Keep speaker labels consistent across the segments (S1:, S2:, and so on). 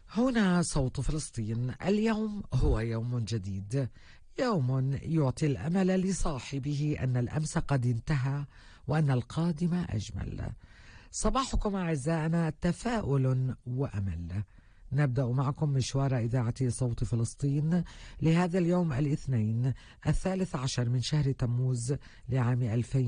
S1: هنا صوت فلسطين. اليوم هو يوم جديد، يوم يعطي الأمل لصاحبه أن الأمس قد انتهى وأن القادم أجمل. صباحكم أعزائنا تفاؤل وأمل. نبدأ معكم مشوار إذاعة صوت فلسطين لهذا اليوم الاثنين 13 من شهر تموز لعام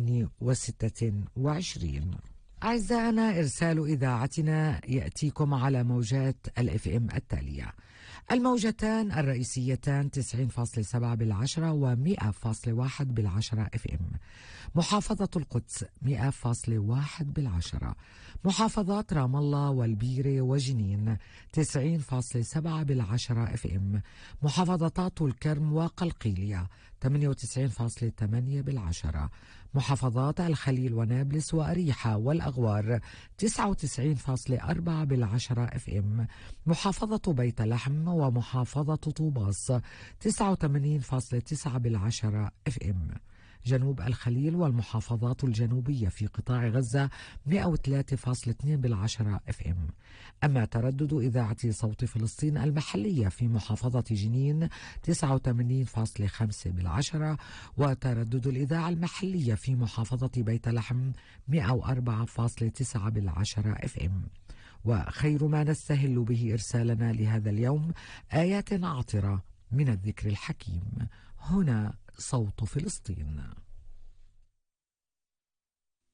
S1: 2026. أعزائنا، إرسال إذاعتنا يأتيكم على موجات الإف إم التالية: الموجتان الرئيسيتان 90.7 بالعشرة و100.1 بالعشرة إف إم. محافظة القدس 100.1 بالعشرة. محافظات رام الله والبيرة وجنين 90.7 بالعشرة إف إم. محافظات الكرم وقلقيلية 98.8 بالعشرة. محافظات الخليل ونابلس وأريحة والأغوار 99.4 بالعشرة اف ام. محافظة بيت لحم ومحافظة طوباس 89.9 بالعشرة اف ام. جنوب الخليل والمحافظات الجنوبية في قطاع غزة 103.2 بالعشرة اف ام. أما تردد إذاعة صوت فلسطين المحلية في محافظة جنين 89.5 بالعشرة، وتردد الإذاعة المحلية في محافظة بيت لحم 104.9 بالعشرة اف ام. وخير ما نستهل به إرسالنا لهذا اليوم آيات عطرة من الذكر الحكيم. هنا صوت فلسطين.